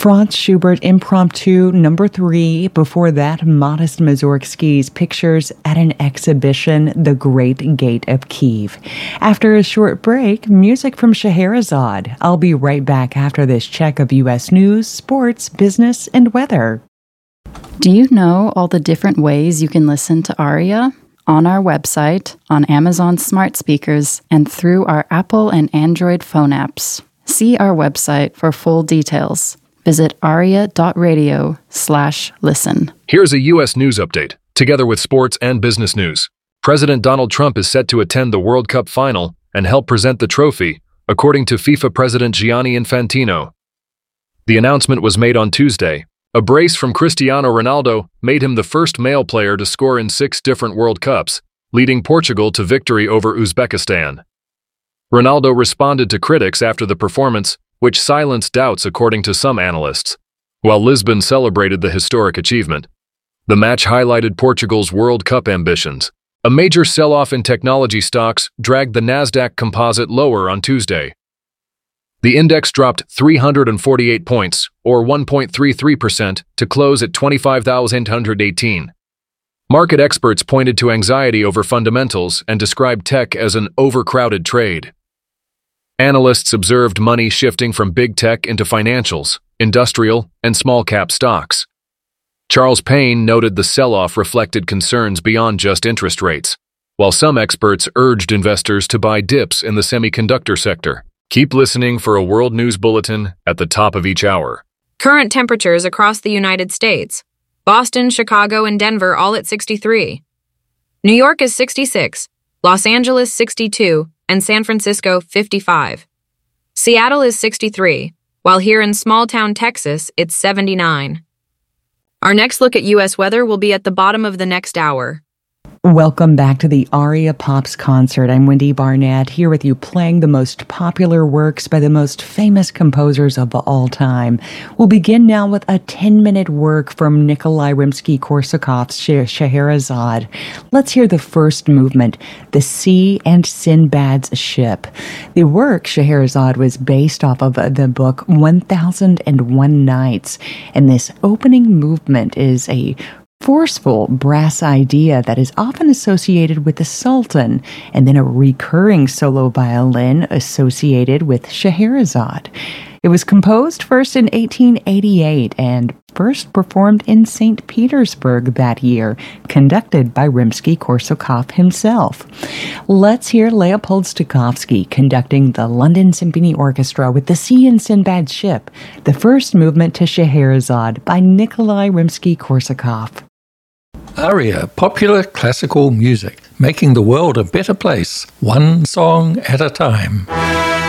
Franz Schubert Impromptu number 3. Before that, Modest Mussorgsky's Pictures at an Exhibition, The Great Gate of Kiev. After a short break, music from Scheherazade. I'll be right back after this check of U.S. news, sports, business, and weather. Do you know all the different ways you can listen to Aria? On our website, on Amazon smart speakers, and through our Apple and Android phone apps. See our website for full details. Visit aria.radio/listen. Here's a U.S. news update, together with sports and business news. President Donald Trump is set to attend the World Cup final and help present the trophy, according to FIFA President Gianni Infantino. The announcement was made on Tuesday. A brace from Cristiano Ronaldo made him the first male player to score in 6 different World Cups, leading Portugal to victory over Uzbekistan. Ronaldo responded to critics after the performance, which silenced doubts according to some analysts, while Lisbon celebrated the historic achievement. The match highlighted Portugal's World Cup ambitions. A major sell-off in technology stocks dragged the Nasdaq Composite lower on Tuesday. The index dropped 348 points, or 1.33%, to close at 25,818. Market experts pointed to anxiety over fundamentals and described tech as an overcrowded trade. Analysts observed money shifting from big tech into financials, industrial, and small-cap stocks. Charles Payne noted the sell-off reflected concerns beyond just interest rates, while some experts urged investors to buy dips in the semiconductor sector. Keep listening for a world news bulletin at the top of each hour. Current temperatures across the United States. Boston, Chicago, and Denver all at 63. New York is 66, Los Angeles 62, and San Francisco 55. Seattle is 63, while here in small-town Texas, it's 79. Our next look at U.S. weather will be at the bottom of the next hour. Welcome back to the Aria Pops concert. I'm Wendy Barnett, here with you playing the most popular works by the most famous composers of all time. We'll begin now with a 10-minute work from Nikolai Rimsky-Korsakov's Scheherazade. Let's hear the first movement, The Sea and Sinbad's Ship. The work, Scheherazade, was based off of the book 1001 Nights, and this opening movement is a forceful brass idea that is often associated with the Sultan, and then a recurring solo violin associated with Scheherazade. It was composed first in 1888 and first performed in St. Petersburg that year, conducted by Rimsky-Korsakov himself. Let's hear Leopold Stokowski conducting the London Symphony Orchestra with The Sea and Sinbad's Ship, the first movement to Scheherazade by Nikolai Rimsky-Korsakov. Aria, popular classical music, making the world a better place, one song at a time.